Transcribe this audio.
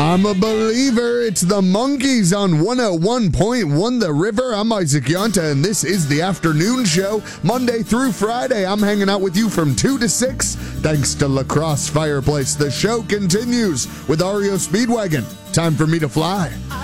I'm a believer. It's the Monkees on 101.1 The River. I'm Isaac Yonta, and this is the afternoon show. Monday through Friday, I'm hanging out with you from 2 to 6. Thanks to La Crosse Fireplace, the show continues with REO Speedwagon. Time for me to fly.